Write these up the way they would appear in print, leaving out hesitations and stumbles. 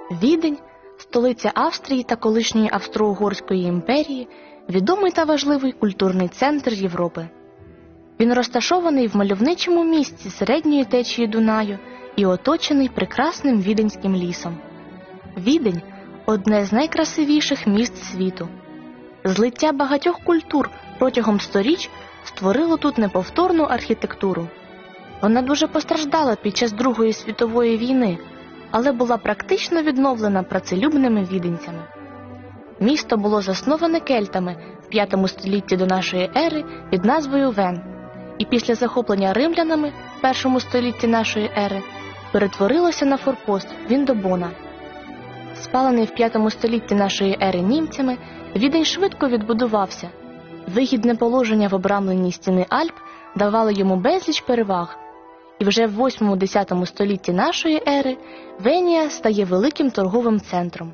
Відень – столиця Австрії та колишньої Австро-Угорської імперії, відомий та важливий культурний центр Європи. Він розташований в мальовничому місці середньої течії Дунаю і оточений прекрасним Віденським лісом. Відень – одне з найкрасивіших міст світу. Злиття багатьох культур протягом сторіч створило тут неповторну архітектуру. Вона дуже постраждала під час Другої світової війни, але була практично відновлена працелюбними віденцями. Місто було засноване кельтами в 5 столітті до нашої ери під назвою Вен, і після захоплення римлянами в 1 столітті нашої ери перетворилося на форпост Віндобона. Спалений в 5 столітті нашої ери німцями, Відень швидко відбудувався. Вигідне положення в обрамленні стіни Альп давало йому безліч переваг. І вже в 8-10 столітті нашої ери Венія стає великим торговим центром.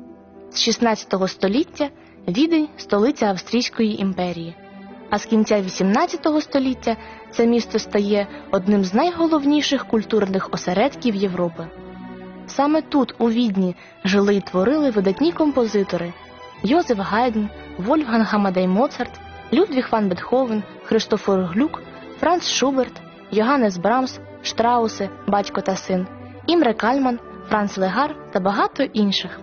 З 16 століття Відень – столиця Австрійської імперії. А з кінця 18 століття це місто стає одним з найголовніших культурних осередків Європи. Саме тут, у Відні, жили і творили видатні композитори – Йозеф Гайдн, Вольфганг Амадей Моцарт, Людвіг ван Бетховен, Христофор Глюк, Франц Шуберт, Йоганнес Брамс, Штрауси, батько та син, Імре Кальман, Франц Легар та багато інших.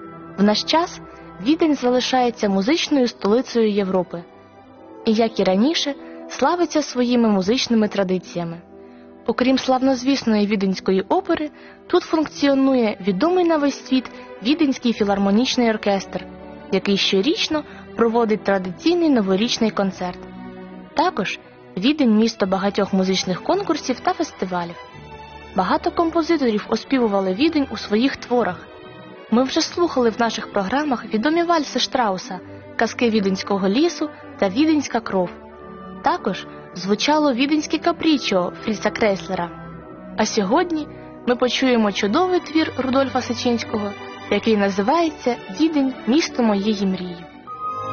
В наш час Відень залишається музичною столицею Європи. І, як і раніше, славиться своїми музичними традиціями. Окрім славнозвісної Віденської опери, тут функціонує відомий на весь світ Віденський філармонічний оркестр, який щорічно проводить традиційний новорічний концерт. Також Відень – місто багатьох музичних конкурсів та фестивалів. Багато композиторів оспівували Відень у своїх творах. Ми вже слухали в наших програмах відомі вальси Штрауса, казки Віденського лісу та Віденська кров. Також звучало Віденське капріччо Фріца Крейслера. А сьогодні ми почуємо чудовий твір Рудольфа Сичинського, який називається «Відень – місто моєї мрії».